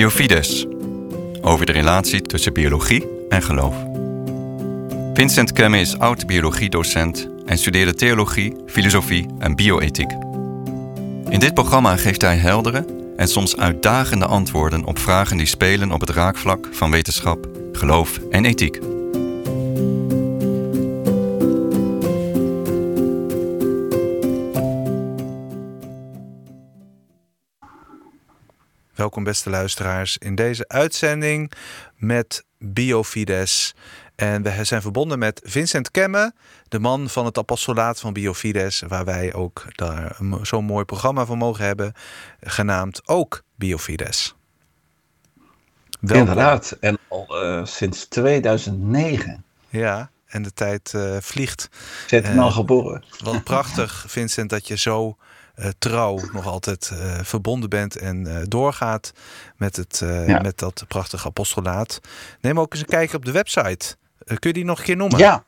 Biofides, over de relatie tussen biologie en geloof. Vincent Kemme is oud-biologiedocent en studeerde theologie, filosofie en bioethiek. In dit programma geeft hij heldere en soms uitdagende antwoorden op vragen die spelen op het raakvlak van wetenschap, geloof en ethiek. Welkom beste luisteraars in deze uitzending met Biofides. En we zijn verbonden met Vincent Kemme, de man van het apostolaat van Biofides, waar wij ook daar zo'n mooi programma van mogen hebben, genaamd ook Biofides. Welkom. Inderdaad, en al sinds 2009. Ja, en de tijd vliegt. Zit hem al geboren. Wat prachtig, Vincent, dat je zo trouw nog altijd verbonden bent en doorgaat met dat prachtige apostolaat. Neem ook eens een kijkje op de website. Kun je die nog een keer noemen? Ja,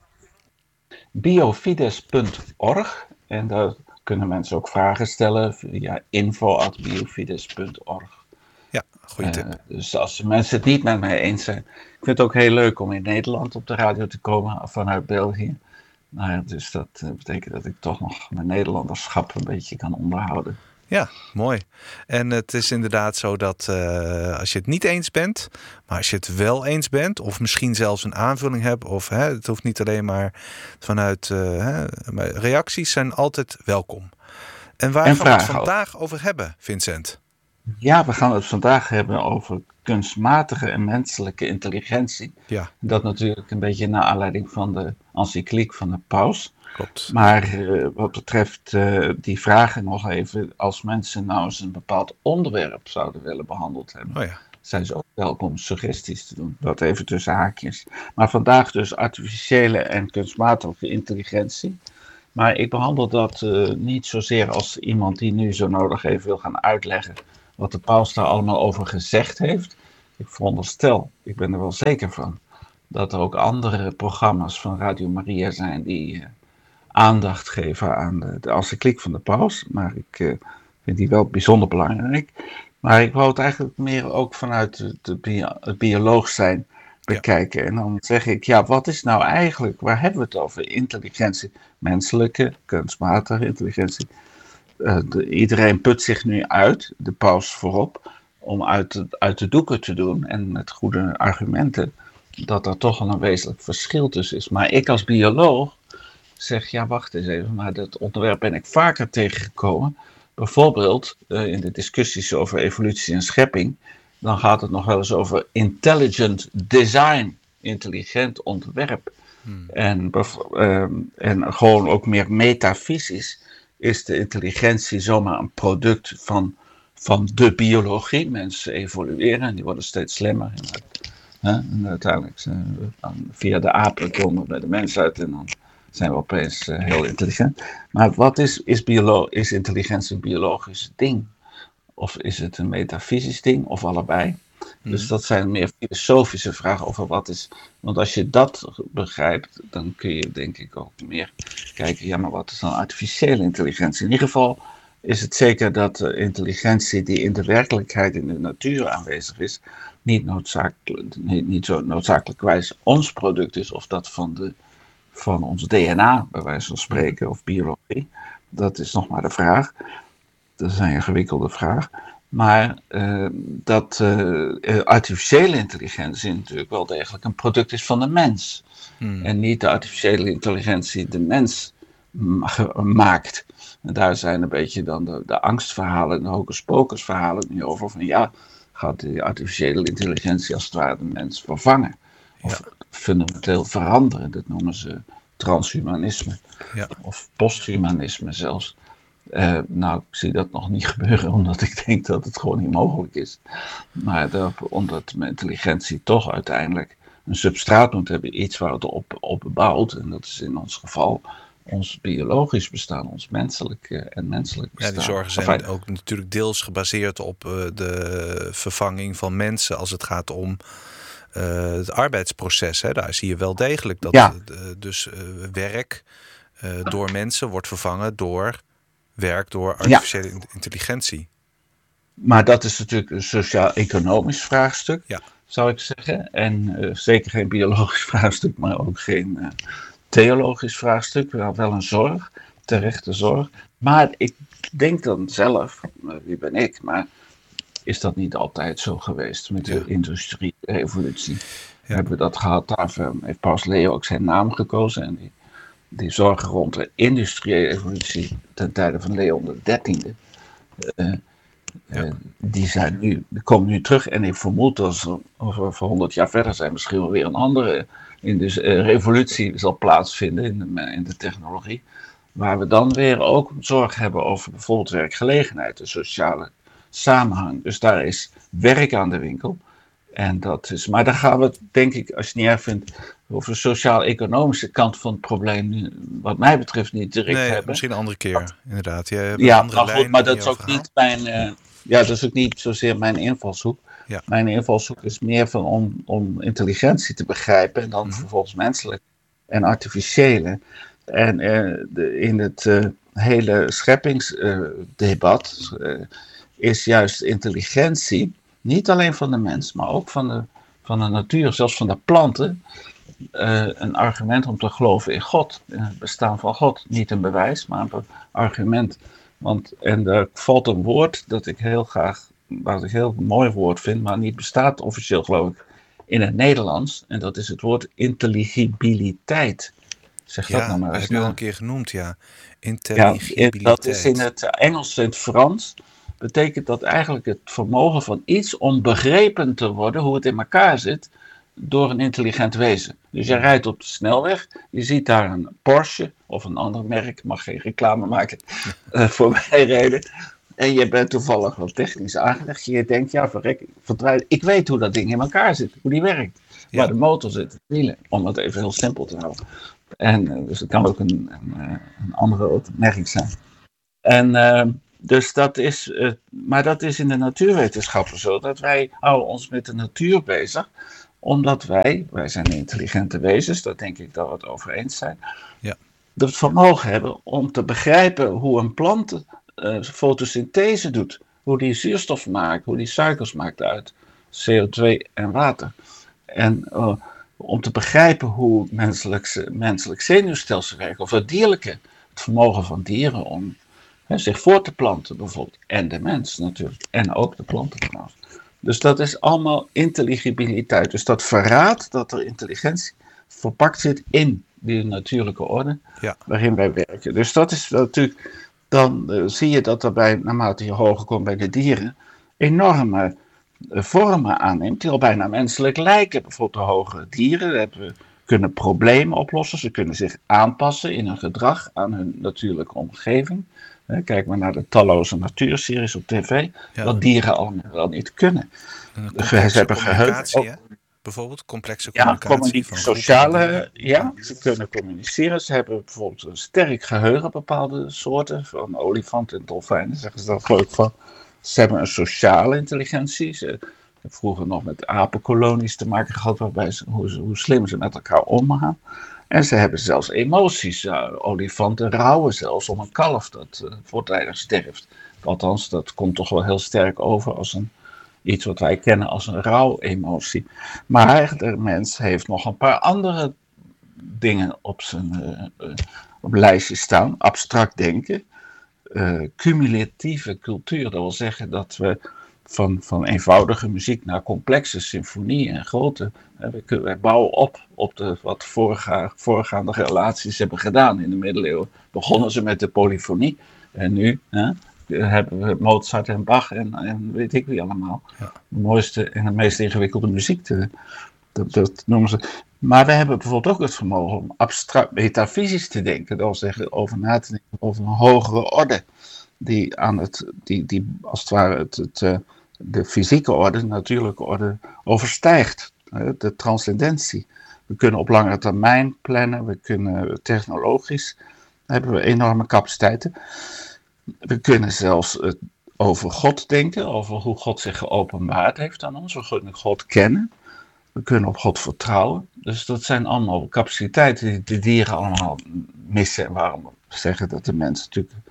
biofides.org. En daar kunnen mensen ook vragen stellen via info@biofides.org. Ja, goede tip. Dus als de mensen het niet met mij eens zijn. Ik vind het ook heel leuk om in Nederland op de radio te komen vanuit België. Nou ja, dus dat betekent dat ik toch nog mijn Nederlanderschap een beetje kan onderhouden. Ja, mooi. En het is inderdaad zo dat als je het niet eens bent, maar als je het wel eens bent, of misschien zelfs een aanvulling hebt, of het hoeft niet alleen maar vanuit maar reacties zijn altijd welkom. En waar gaan we het vandaag over hebben, Vincent? Ja, we gaan het vandaag hebben over kunstmatige en menselijke intelligentie. Ja. Dat natuurlijk een beetje naar aanleiding van de encycliek van de paus. Klopt. Maar wat betreft die vragen nog even, als mensen nou eens een bepaald onderwerp zouden willen behandeld hebben, zijn ze ook welkom suggesties te doen. Dat even tussen haakjes. Maar vandaag dus artificiële en kunstmatige intelligentie. Maar ik behandel dat niet zozeer als iemand die nu zo nodig even wil gaan uitleggen wat de paus daar allemaal over gezegd heeft. Ik veronderstel, ik ben er wel zeker van, dat er ook andere programma's van Radio Maria zijn die aandacht geven aan de encycliek van de paus. Maar ik vind die wel bijzonder belangrijk. Maar ik wou het eigenlijk meer ook vanuit het bioloog zijn bekijken. Ja. En dan zeg ik, wat is nou eigenlijk, waar hebben we het over? Intelligentie, menselijke, kunstmatige intelligentie. Iedereen put zich nu uit, de paus voorop, om uit de doeken te doen en met goede argumenten, dat er toch al een wezenlijk verschil tussen is. Maar ik als bioloog zeg, wacht eens even, maar dat onderwerp ben ik vaker tegengekomen. Bijvoorbeeld in de discussies over evolutie en schepping, dan gaat het nog wel eens over intelligent design, intelligent ontwerp. En gewoon ook meer metafysisch is de intelligentie zomaar een product van de biologie. Mensen evolueren en die worden steeds slimmer. En uiteindelijk via de apen komen we bij de mens uit en dan zijn we opeens heel intelligent. Maar wat is intelligentie een biologisch ding? Of is het een metafysisch ding? Of allebei? Dus dat zijn meer filosofische vragen over wat is. Want als je dat begrijpt, dan kun je denk ik ook meer kijken, maar wat is dan artificiële intelligentie? In ieder geval is het zeker dat de intelligentie die in de werkelijkheid in de natuur aanwezig is, niet zo noodzakelijkwijs ons product is, of dat van ons DNA, bij wijze van spreken, of biologie. Dat is nog maar de vraag. Dat is een ingewikkelde vraag. Maar dat artificiële intelligentie natuurlijk wel degelijk een product is van de mens. En niet de artificiële intelligentie de mens maakt. En daar zijn een beetje dan de angstverhalen, de hocus-pocus-verhalen nu over. Van gaat die artificiële intelligentie als het ware de mens vervangen? Of fundamenteel veranderen? Dat noemen ze transhumanisme. Of posthumanisme zelfs. Ik zie dat nog niet gebeuren, omdat ik denk dat het gewoon niet mogelijk is. Maar omdat intelligentie toch uiteindelijk een substraat moet hebben, iets waar het op bouwt. En dat is in ons geval ons biologisch bestaan, ons menselijk bestaan. Ja, die zorgen zijn ook natuurlijk deels gebaseerd op de vervanging van mensen als het gaat om het arbeidsproces. Daar zie je wel degelijk dat werk door mensen wordt vervangen door werk door artificiële intelligentie. Maar dat is natuurlijk een sociaal-economisch vraagstuk, ja. zou ik zeggen. En zeker geen biologisch vraagstuk, maar ook geen theologisch vraagstuk. Wel een zorg, terechte zorg. Maar ik denk dan zelf, wie ben ik, maar is dat niet altijd zo geweest met de industrierevolutie? Ja. Hebben we dat gehad? Daarvoor heeft Paus Leo ook zijn naam gekozen. En die zorgen rond de industriële revolutie ten tijde van Leon XIII. Die komen nu terug. En ik vermoed dat ze over 100 jaar verder zijn misschien wel weer een andere revolutie zal plaatsvinden in de technologie. Waar we dan weer ook zorg hebben over bijvoorbeeld werkgelegenheid, de sociale samenhang. Dus daar is werk aan de winkel. En maar daar gaan we het, denk ik, als je het niet erg vindt, over de sociaal-economische kant van het probleem nu, wat mij betreft, niet direct hebben. Misschien een andere keer, inderdaad. Maar dat is ook niet dat is ook niet zozeer mijn invalshoek. Ja. Mijn invalshoek is meer om intelligentie te begrijpen en dan vervolgens menselijk en artificiële. En in het hele scheppingsdebat is juist intelligentie, niet alleen van de mens, maar ook van de natuur, zelfs van de planten, een argument om te geloven in God, in het bestaan van God. Niet een bewijs, maar een argument. En er valt een woord dat ik heel graag, wat ik een heel mooi woord vind, maar niet bestaat officieel, geloof ik, in het Nederlands. En dat is het woord intelligibiliteit. Zeg dat nou maar. Dat is nu al een keer genoemd, ja. Intelligibiliteit. Ja, dat is in het Engels en het Frans. Betekent dat eigenlijk het vermogen van iets om begrepen te worden hoe het in elkaar zit door een intelligent wezen. Dus je rijdt op de snelweg, je ziet daar een Porsche of een ander merk, mag geen reclame maken, voorbij rijden. En je bent toevallig wat technisch aangelegd. Je denkt, ja verrek, ik weet hoe dat ding in elkaar zit, hoe die werkt. Ja. Waar de motor zit, de wielen, om het even heel simpel te houden. En dus het kan ook een andere merk zijn. En dus dat is, maar dat is in de natuurwetenschappen zo, dat wij houden ons met de natuur bezig, omdat wij zijn intelligente wezens, daar denk ik dat we het over eens zijn, het vermogen hebben om te begrijpen hoe een plant fotosynthese doet, hoe die zuurstof maakt, hoe die suikers maakt uit CO2 en water. En om te begrijpen hoe menselijk zenuwstelsel werkt, of het dierlijke, het vermogen van dieren om zich voor te planten bijvoorbeeld. En de mens natuurlijk. En ook de planten trouwens. Dus dat is allemaal intelligibiliteit. Dus dat verraadt dat er intelligentie verpakt zit in die natuurlijke orde waarin wij werken. Dus dat is natuurlijk, dan zie je dat er naarmate je hoger komt bij de dieren, enorme vormen aanneemt die al bijna menselijk lijken. Bijvoorbeeld de hogere dieren kunnen problemen oplossen. Ze kunnen zich aanpassen in hun gedrag aan hun natuurlijke omgeving. Kijk maar naar de talloze natuurseries op tv. Wat dieren allemaal wel niet kunnen. Ze hebben geheugen. Bijvoorbeeld complexe communicatie. Ze kunnen communiceren. Ze hebben bijvoorbeeld een sterk geheugen, bepaalde soorten. Van olifanten en dolfijnen zeggen ze dat geloof ik van. Ze hebben een sociale intelligentie. Ze hebben vroeger nog met apenkolonies te maken gehad, waarbij hoe slim ze met elkaar omgaan. En ze hebben zelfs emoties. Olifanten rouwen zelfs om een kalf dat voortijdig sterft. Althans, dat komt toch wel heel sterk over als iets wat wij kennen als een rouwemotie. Maar de mens heeft nog een paar andere dingen op zijn lijstje staan. Abstract denken. Cumulatieve cultuur. Dat wil zeggen dat we van eenvoudige muziek naar complexe symfonieën en grote. Wij bouwen op wat voorgaande relaties hebben gedaan in de middeleeuwen. Begonnen ze met de polyfonie. En nu hebben we Mozart en Bach en weet ik wie allemaal. Ja. De mooiste en de meest ingewikkelde muziek. Dat noemen ze. Maar we hebben bijvoorbeeld ook het vermogen om abstract metafysisch te denken. Dat wil zeggen over na te denken over een hogere orde. Die als het ware de fysieke orde, de natuurlijke orde, overstijgt. De transcendentie. We kunnen op langere termijn plannen. We kunnen technologisch. Hebben we enorme capaciteiten. We kunnen zelfs over God denken. Over hoe God zich geopenbaard heeft aan ons. We kunnen God kennen. We kunnen op God vertrouwen. Dus dat zijn allemaal capaciteiten die de dieren allemaal missen. En waarom we zeggen dat de mens natuurlijk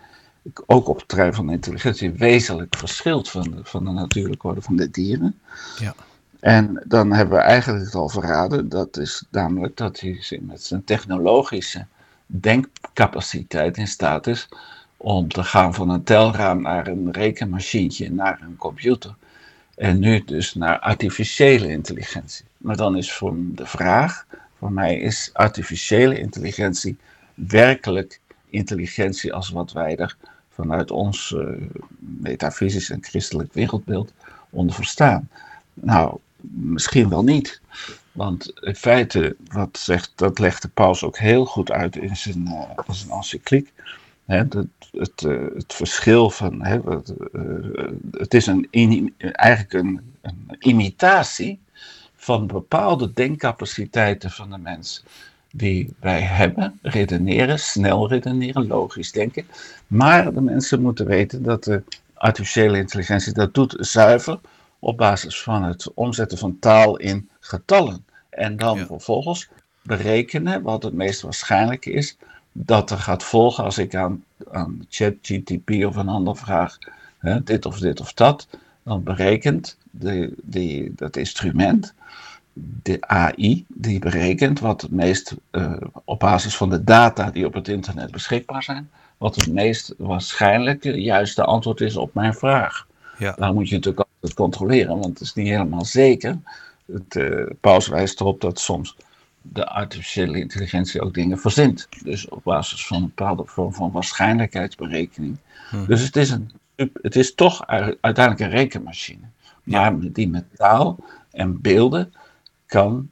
ook op het terrein van de intelligentie wezenlijk verschilt van de natuurlijke orde van de dieren. Ja. En dan hebben we eigenlijk het al verraden, dat is namelijk dat hij met zijn technologische denkcapaciteit in staat is om te gaan van een telraam naar een rekenmachientje, naar een computer. En nu dus naar artificiële intelligentie. Maar dan is voor de vraag, voor mij is artificiële intelligentie werkelijk intelligentie als wat wij er vanuit ons metafysisch en christelijk wereldbeeld onder verstaan. Nou, misschien wel niet. Want in feite, dat legt de paus ook heel goed uit in zijn encycliek. Het verschil van. Het is eigenlijk een imitatie van bepaalde denkcapaciteiten van de mens. Die wij hebben, redeneren, snel redeneren, logisch denken. Maar de mensen moeten weten dat de artificiële intelligentie dat doet zuiver op basis van het omzetten van taal in getallen. En dan vervolgens berekenen wat het meest waarschijnlijk is dat er gaat volgen als ik aan ChatGPT of een ander vraag dit of dat. Dan berekent dat instrument, de AI, die berekent wat het meest op basis van de data die op het internet beschikbaar zijn, wat het meest waarschijnlijke juiste antwoord is op mijn vraag. Ja. Dan moet je natuurlijk altijd controleren, want het is niet helemaal zeker. Paus wijst erop dat soms de artificiële intelligentie ook dingen verzint. Dus op basis van een bepaalde vorm van waarschijnlijkheidsberekening. Dus het is toch uiteindelijk een rekenmachine. Maar die met taal en beelden kan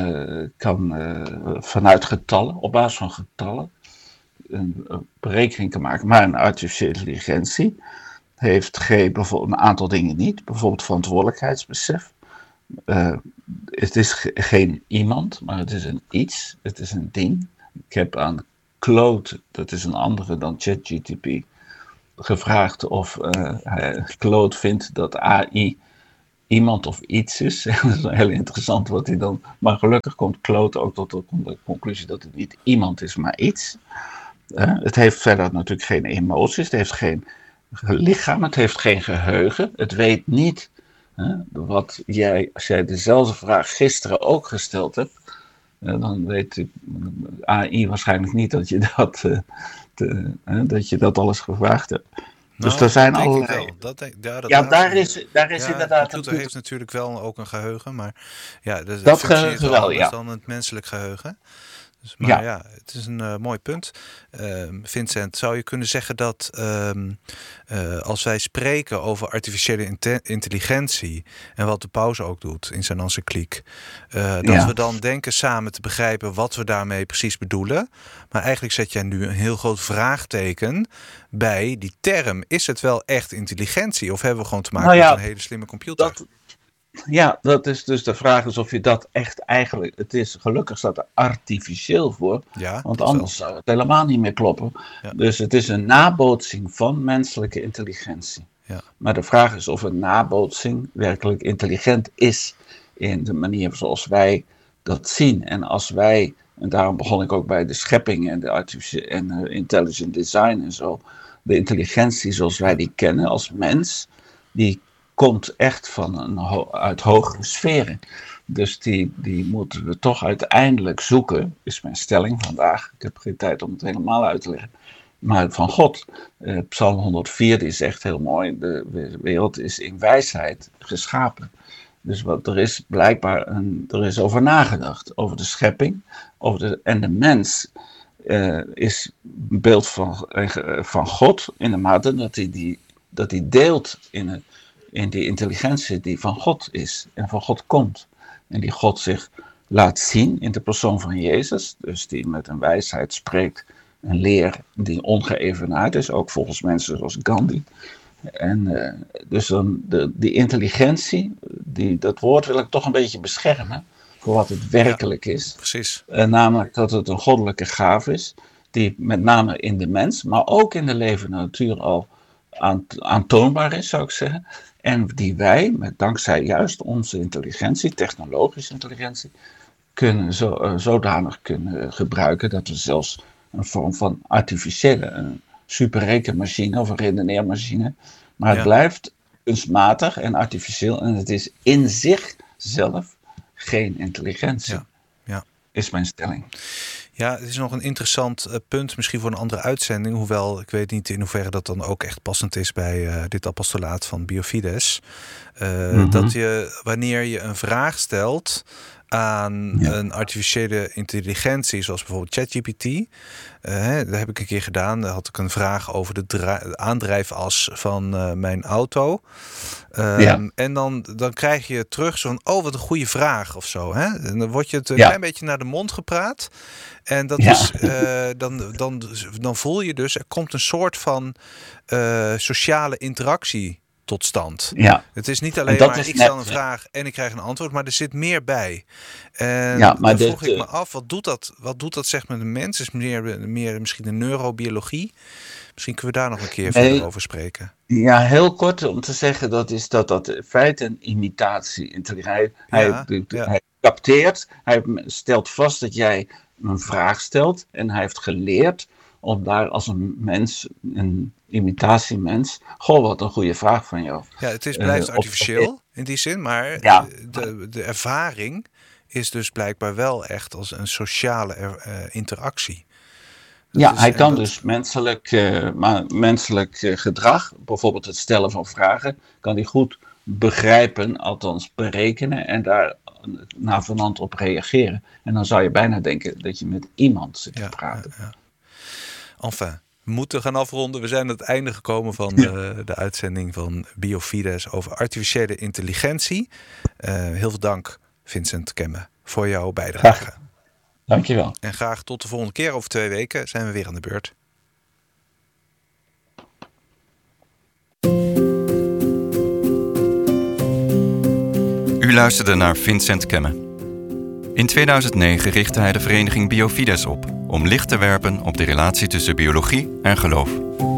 vanuit getallen, op basis van getallen, een berekening kan maken. Maar een artificiële intelligentie heeft bijvoorbeeld een aantal dingen niet. Bijvoorbeeld verantwoordelijkheidsbesef. Het is geen iemand, maar het is een iets. Het is een ding. Ik heb aan Claude, dat is een andere dan ChatGPT, gevraagd of Claude vindt dat AI iemand of iets is. Dat is heel interessant wat hij dan. Maar gelukkig komt Claude ook tot de conclusie dat het niet iemand is, maar iets. Het heeft verder natuurlijk geen emoties, het heeft geen lichaam, het heeft geen geheugen. Het weet niet wat als jij dezelfde vraag gisteren ook gesteld hebt, dan weet AI waarschijnlijk niet dat je dat alles gevraagd hebt. Dus er zijn allerlei. Daar is inderdaad. De computer heeft natuurlijk wel ook een geheugen, maar dat geheugen wel, dan het menselijk geheugen. Dus, maar het is een mooi punt. Vincent, zou je kunnen zeggen dat als wij spreken over artificiële intelligentie en wat de paus ook doet in zijn encycliek, dat we dan denken samen te begrijpen wat we daarmee precies bedoelen. Maar eigenlijk zet jij nu een heel groot vraagteken bij die term. Is het wel echt intelligentie of hebben we gewoon te maken met een hele slimme computer? Dat is dus de vraag is of je dat echt eigenlijk. Gelukkig staat er artificieel voor. Want anders zou het helemaal niet meer kloppen. Ja. Dus het is een nabootsing van menselijke intelligentie. Ja. Maar de vraag is of een nabootsing werkelijk intelligent is in de manier zoals wij dat zien. En als wij, en daarom begon ik ook bij de schepping en de intelligent design en zo. De intelligentie zoals wij die kennen als mens, die komt echt uit hogere sferen. Dus die moeten we toch uiteindelijk zoeken, is mijn stelling vandaag. Ik heb geen tijd om het helemaal uit te leggen. Maar van God. Psalm 104 die zegt heel mooi, de wereld is in wijsheid geschapen. Dus er is blijkbaar er is over nagedacht, over de schepping. En de mens is een beeld van God in de mate dat hij deelt in die intelligentie die van God is en van God komt. En die God zich laat zien in de persoon van Jezus. Dus die met een wijsheid spreekt, een leer die ongeëvenaard is. Ook volgens mensen zoals Gandhi. En dus dan die intelligentie, dat woord wil ik toch een beetje beschermen. Voor wat het werkelijk is. Precies. Namelijk dat het een goddelijke gave is. Die met name in de mens, maar ook in de levende natuur al aantoonbaar is, zou ik zeggen. En die wij, dankzij juist onze intelligentie, technologische intelligentie, zodanig kunnen gebruiken dat we zelfs een vorm van artificiële, een superrekenmachine of een redeneermachine. Maar het blijft kunstmatig en artificieel. En het is in zichzelf geen intelligentie. Ja. Is mijn stelling. Ja, het is nog een interessant punt, misschien voor een andere uitzending. Hoewel, ik weet niet in hoeverre dat dan ook echt passend is bij dit apostolaat van Biofides. Dat je, wanneer je een vraag stelt aan een artificiële intelligentie, zoals bijvoorbeeld ChatGPT. Dat heb ik een keer gedaan. Daar had ik een vraag over de aandrijfas van mijn auto. En dan krijg je terug zo'n, wat een goede vraag of zo. Hè? En dan wordt je het een klein beetje naar de mond gepraat. En dat is, dan voel je dus, er komt een soort van sociale interactie tot stand. Ja. Het is niet alleen maar, ik stel een vraag en ik krijg een antwoord, maar er zit meer bij. En dan vroeg ik me af, wat doet dat zeg met de mens? Is meer misschien de neurobiologie? Misschien kunnen we daar nog een keer verder over spreken. Ja, heel kort om te zeggen, dat in feite een imitatie. Hij capteert, hij stelt vast dat jij een vraag stelt en hij heeft geleerd om daar als een mens, een imitatiemens, wat een goede vraag van jou. Ja, het blijft artificieel in die zin, maar de ervaring is dus blijkbaar wel echt als een sociale interactie. Hij kan dus menselijk gedrag, bijvoorbeeld het stellen van vragen, kan hij goed begrijpen, althans berekenen en daar navenant op reageren. En dan zou je bijna denken dat je met iemand zit te praten. Enfin, we moeten gaan afronden. We zijn aan het einde gekomen van de uitzending van Biofides over artificiële intelligentie. Heel veel dank, Vincent Kemme, voor jouw bijdrage. Graag. Dankjewel. En graag tot de volgende keer. Over 2 weken zijn we weer aan de beurt. U luisterde naar Vincent Kemme. In 2009 richtte hij de vereniging Biofides op om licht te werpen op de relatie tussen biologie en geloof.